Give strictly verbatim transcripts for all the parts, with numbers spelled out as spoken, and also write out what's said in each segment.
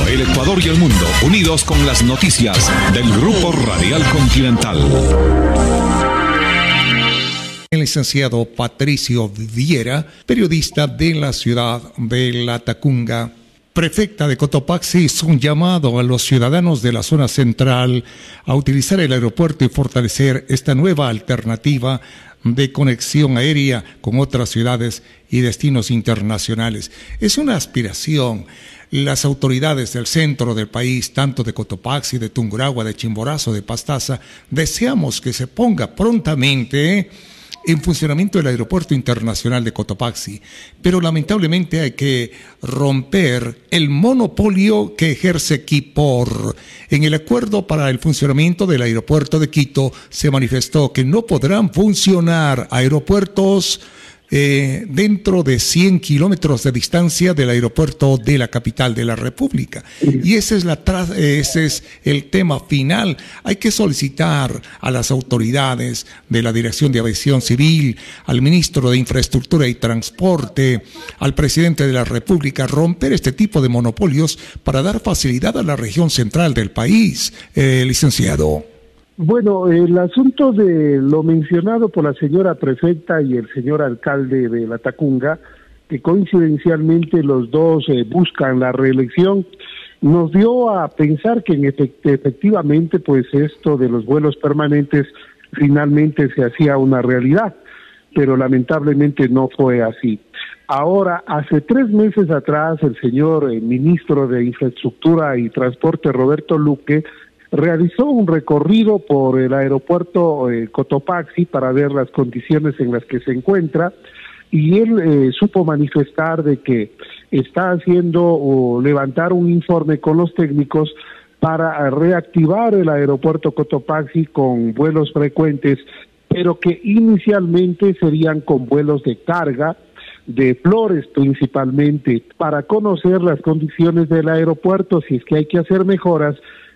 el Ecuador y el mundo, unidos con las noticias del Grupo Radial Continental. El licenciado Patricio Viera, periodista de la ciudad de Latacunga. Prefecta de Cotopaxi hizo un llamado a los ciudadanos de la zona central a utilizar el aeropuerto y fortalecer esta nueva alternativa de conexión aérea con otras ciudades y destinos internacionales. Es una aspiración. Las autoridades del centro del país, tanto de Cotopaxi, de Tungurahua, de Chimborazo, de Pastaza, deseamos que se ponga prontamente en funcionamiento el aeropuerto internacional de Cotopaxi, pero lamentablemente hay que romper el monopolio que ejerce Quipor. En el acuerdo para el funcionamiento del aeropuerto de Quito se manifestó que no podrán funcionar aeropuertos Eh, dentro de cien kilómetros de distancia del aeropuerto de la capital de la República. Y ese es, la tra- ese es el tema final. Hay que solicitar a las autoridades de la Dirección de Aviación Civil, al ministro de Infraestructura y Transporte, al presidente de la República, romper este tipo de monopolios para dar facilidad a la región central del país, eh, licenciado. Bueno, el asunto de lo mencionado por la señora prefecta y el señor alcalde de Latacunga, que coincidencialmente los dos eh, buscan la reelección, nos dio a pensar que en efect- efectivamente pues esto de los vuelos permanentes finalmente se hacía una realidad, pero lamentablemente no fue así. Ahora, hace tres meses atrás, el señor eh, ministro de Infraestructura y Transporte, Roberto Luque, realizó un recorrido por el aeropuerto eh, Cotopaxi para ver las condiciones en las que se encuentra, y él eh, supo manifestar de que está haciendo o levantar un informe con los técnicos para reactivar el aeropuerto Cotopaxi con vuelos frecuentes, pero que inicialmente serían con vuelos de carga, de flores principalmente, para conocer las condiciones del aeropuerto, si es que hay que hacer mejoras,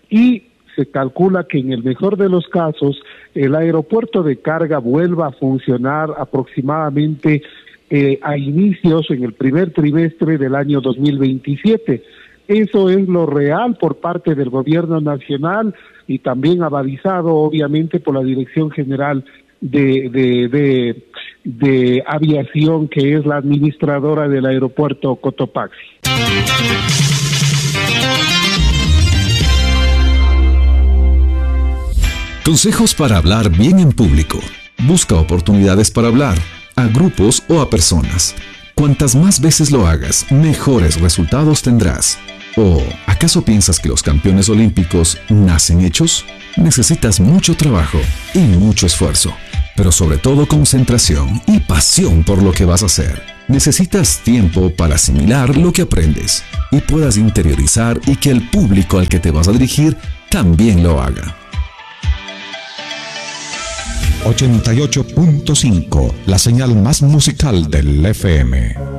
y se calcula que en el mejor de los casos el aeropuerto de carga vuelva a funcionar aproximadamente eh, a inicios en el primer trimestre del año dos mil veintisiete. Eso es lo real por parte del gobierno nacional y también avalizado obviamente por la Dirección General de, de, de, de Aviación, que es la administradora del aeropuerto Cotopaxi. Consejos para hablar bien en público. Busca oportunidades para hablar, a grupos o a personas. Cuantas más veces lo hagas, mejores resultados tendrás. ¿O acaso piensas que los campeones olímpicos nacen hechos? Necesitas mucho trabajo y mucho esfuerzo, pero sobre todo concentración y pasión por lo que vas a hacer. Necesitas tiempo para asimilar lo que aprendes y puedas interiorizar, y que el público al que te vas a dirigir también lo haga. ochenta y ocho punto cinco, la señal más musical del F M.